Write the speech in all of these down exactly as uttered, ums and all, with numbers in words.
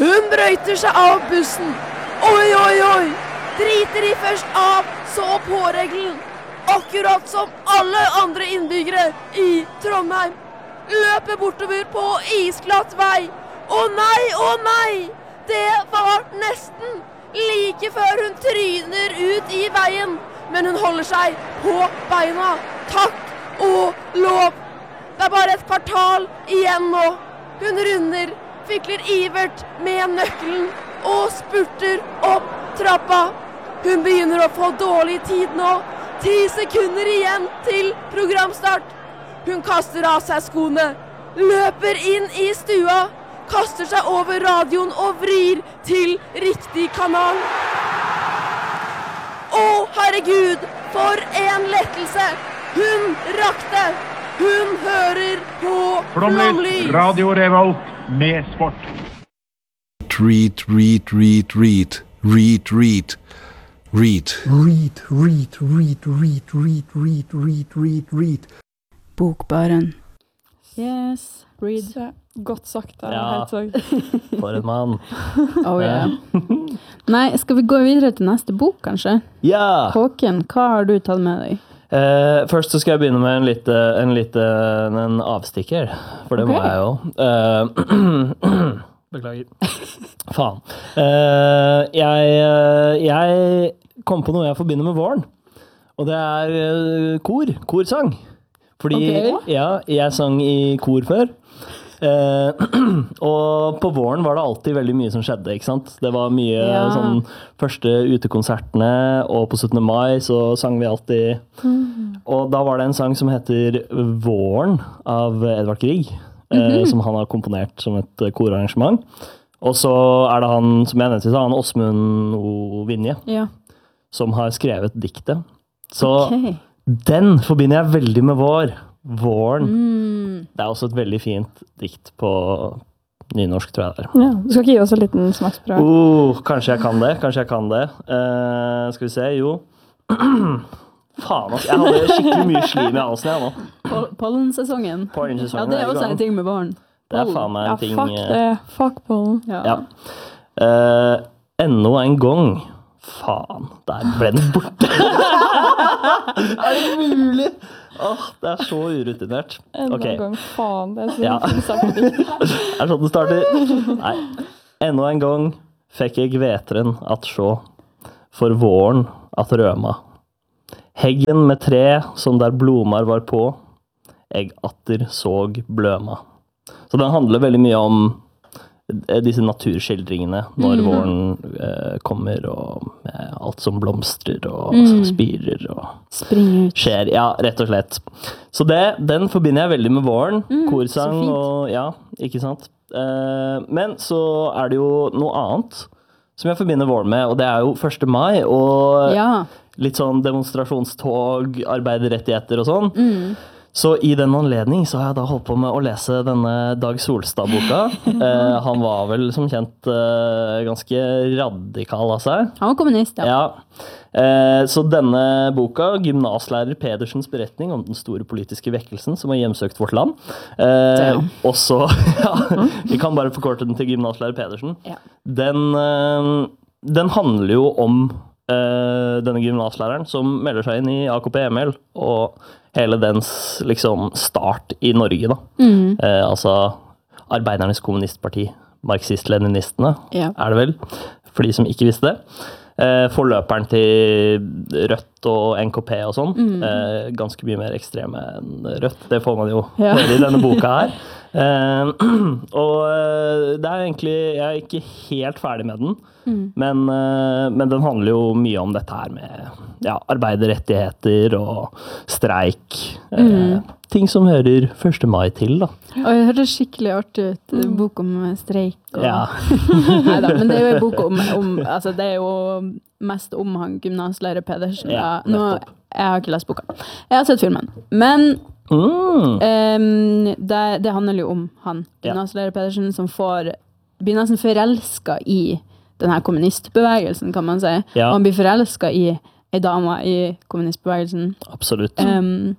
Hun brøyter seg av bussen. Oi, oi, oi. Driter de først av, så på regelen. Akkurat som alle andre innbyggere i Trondheim. Løper bortover på isglatt vei. Å nei, å nei. Det var nesten like før hun tryner ut i veien. Men hun holder seg på beina. Takk og lov. Det er bare et kvartal igjen nå. Hun runder, fikler ivert med nøkkelen og spurter opp trappa. Hun begynner å få dårlig tid nå. Ti sekunder igjen til programstart. Hun kaster av seg skoene, løper inn i stua, kaster seg over radioen og vrir til riktig kanal. Å, herregud, for en lettelse! Hun rakte! Hun hører på Flomlys! Radio Revolt med sport. Read, read, read, read, read, read, read. Read, read, read, read, read, read, read, read, read. Bokbaren. Yes, read. Så, godt sagt da, Ja. helt sagt. For en mann. Oh yeah. Nei, skal vi gå videre til neste bok, kanskje? Ja! Håken, hva har du tatt med deg? Eh, først så skal jeg begynne med en lite, en lite en avstikker, for det Ok. må jeg jo. Eh, beklager. Faen. Eh, jeg, eh, jeg kom på noe jeg forbinder med våren, og det er eh, kor, korsang. Fordi Ok. ja, jeg sang i kor før. Eh, og på våren var det alltid veldig mye som skjedde, ikke sant? Det var mye Ja. sånn første utekonsertene, og på syttende mai så sang vi alltid. Og da var det en sang som heter Våren av Edvard Grieg, eh, som han har komponert som et eh, korarrangement. Og så er det han, som jeg nevnte, han Åsmund O. Vinje, Ja. som har skrevet diktet. Så Ok. den forbinder jeg veldig med vår. Våren. Mm. Det er også et veldig fint dikt på nynorsk, tror jeg det er. Ja, du skal ikke gi oss en liten smaksprøve. Oh, kanskje jeg kan det, kanskje jeg kan det. Eh, skal vi se, jo. Faen, altså. Jeg hadde skikkelig mye slim i halsen jeg nå. Pol- Pollensesongen. Pollensesongen, Ja, det er ikke også sant? en ting med barn. Det er faen meg Ja, en ting. fuck eh, det. Fuck pollen. Ja. Ja. Eh, enda en gang. Faen, der ble den borte. Er det mulig? Åh, det er så urutinert. Enda Ok. en gang, faen. Det er så Ja. fint sagt. Det er sånn det starter. Nei. Enda en gang fikk jeg vetren at sjå, for våren at røma. Heggen med tre som der blomar var på, jeg atter såg bløma. Så den handler veldig mye om eh, disse naturskildringene når våren eh, kommer, og med alt som blomstrer og spirer og Spring ut. skjer. Ja, rett og slett. Så det, den forbinder jeg veldig med våren. Korsang så fint. og ja, ikke sant? Eh, men så er det jo noe annet som jeg forbinder våren med, og det er jo første mai, og Ja. litt sånn demonstrasjonstog, arbeiderrettigheter og sånn. Mm. Så i den anledning så har jeg da holdt på med å lese denne Dag Solstad-boka. eh, han var vel som kjent eh, ganske radikal av seg. Han var kommunist, ja. Ja. Eh, så denne boka, gymnaslærer Pedersens beretning om den store politiske vekkelsen som har hjemsøkt vårt land. Eh, Damn. og så, ja, vi kan bare forkorte den til gymnaslærer Pedersen. Ja. Den, eh, den handler jo om eh, denne gymnaslæreren som melder seg inn i A K P M L, og hele dens liksom start i Norge da. Mm. Eh, altså Arbeidernes kommunistparti, marxist-leninistene, Ja. er det vel, for de som ikke visste det. Eh, forløperen til Rødt og N K P og sånn, eh, ganske mye mer ekstreme enn Rødt, det får man jo Ja. høre i denne boka her. Eh, og eh, det er egentlig, jeg er ikke helt ferdig med den, men, eh, men den handler jo mye om dette her med ja, arbeiderrettigheter og streik, eh, ting som hører første mai til da. Og det hørtes skikkelig artig ut. En bok om eh, streik. Og... Ja. Neida, men det er jo en bok om, om altså det er jo mest om han gymnaslærer Pedersen. Ja, Nå, nettopp. jeg har ikke lest boka. Jeg har sett filmen. Men Mm. em, det, det handler jo om han, Ja. gymnaslærer Pedersen, som får, blir nesten forelsket i denne kommunistbevegelsen, kan man si. Ja. Og han blir forelsket i en dame i kommunistbevegelsen. Absolutt. Em,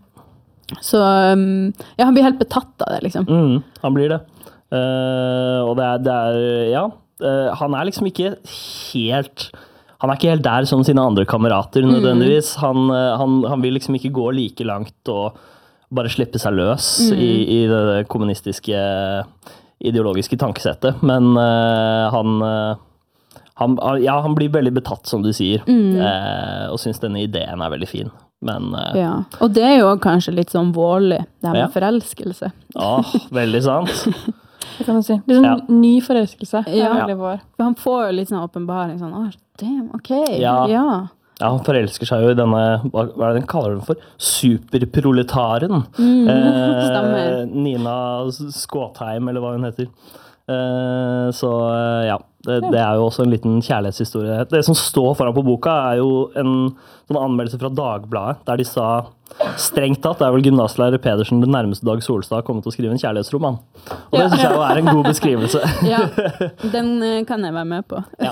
så em, ja, han blir helt betatt av det, liksom. Mm, han blir det. Eh, og det er, det er, ja, Uh, han er liksom ikke helt Han er ikke helt der som sine andre kamerater nødvendigvis. Mm. Han, uh, han, han vil liksom ikke gå like langt og bare slippe seg løs mm. i, i det kommunistiske ideologiske tankesettet. Men uh, han, uh, han Ja, han blir veldig betatt, som du sier, mm. uh, og syns denne ideen er veldig fin. Men, uh, ja. Og det er jo kanskje litt sånn vårlig, det her med ja. forelskelse. Ja, veldig sant. Det kan man si. Litt sånn ja. ny forelskelse. Ja. Ja. For han får jo litt sånn åpenbaring, sånn, åh, damn, ok. Ja. ja. Ja, han forelsker seg jo i denne, hva er det den kaller den for? Superproletaren. Mm, eh, Nina Skåtheim, eller hva hun heter. Eh, så ja, det, det er jo også en liten kjærlighetshistorie. Det som står foran på boka er jo en sånn anmeldelse fra Dagbladet, der de sa strengt tatt, det er vel gymnaslærer Pedersen den nærmeste Dag Solstad kommet til å skrive en kjærlighetsroman. Og det synes jeg jo er en god beskrivelse. Ja, den kan jeg være med på. Ja.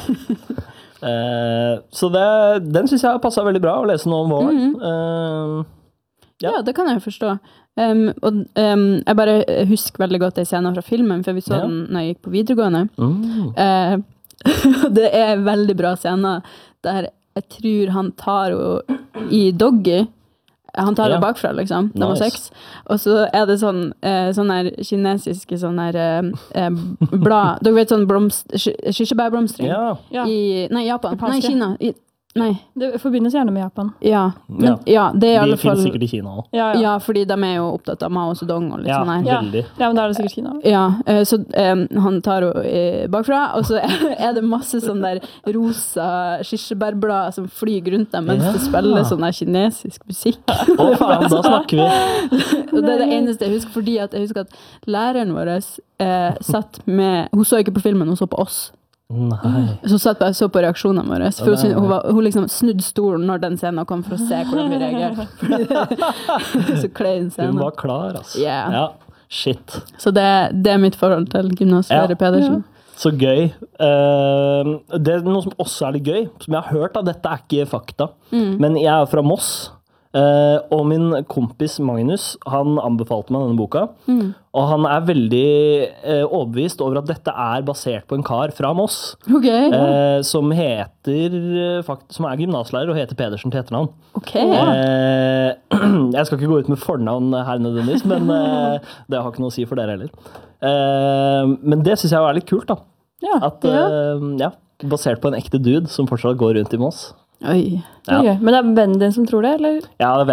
Uh, så det, den synes jeg har passet veldig bra å lese nå om våren. Mm -hmm. uh, ja. ja, det kan jeg forstå. Um, og um, jeg bare husker veldig godt de scenene fra filmen, for vi så ja. den når jeg gikk på videregående. Mm. Uh, det er veldig bra scener der jeg tror han tar jo i Doggy. Han tar det ja. bakfra, liksom. Det var nice. Sex. Og så er det sånn, eh, sånn her kinesiske sånn her eh, blad. Dere vet sånn blomst, kirsebærblomstring? Ja. ja. I, nei, Japan. Nei, Kina. I, nei. Det forbindes gjerne med Japan. Ja. Men, ja. det er i alle fall... De finnes sikkert i Kina også. Ja, ja. ja, fordi de er jo opptatt av Mao Zedong og litt ja, sånn her. Ja, veldig. Ja, men da er det sikkert Kina. Ja, eh, så eh, han tar jo eh, bakfra, og så er det masse sånn der rosa kirsebærblad som flyger rundt dem mens ja. det spiller sånn der kinesisk musikk. Å faen, da snakker vi. Og det er det eneste jeg husker, fordi at jeg husker at læreren vår eh, satt med, hun så ikke på filmen, hun så på oss. Nei. Så satt jeg så på reaksjonene våre. For hun, hun, var, hun liksom snudde stolen når den scenen kom for å se hvordan vi reagerer. Så klein scene. Hun var klar, altså. Yeah. Ja, shit. Så det, det er mitt forhold til gymnaslærer ja. Pedersen. Ja. Så gøy. Uh, det er noe som også er litt gøy, som jeg har hørt, da, dette er ikke fakta, mm. men jeg er fra Moss. Uh, og min kompis Magnus, han anbefalte meg denne boka, mm. og han er veldig uh, overbevist over at dette er basert på en kar fra Moss, okay. uh, som heter, fakt, som er gymnaslærer og heter Pedersen til etternavn. Okay. Uh, jeg skal ikke gå ut med fornavn her nødvendigvis, men uh, det har ikke noe å si for dere heller. Uh, men det synes jeg er litt kult da. Ja. At, uh, ja, basert på en ekte dude som fortsatt går rundt i Moss. Oi. Ja. Okay. Men det er vennen din som tror det, eller? Ja, det er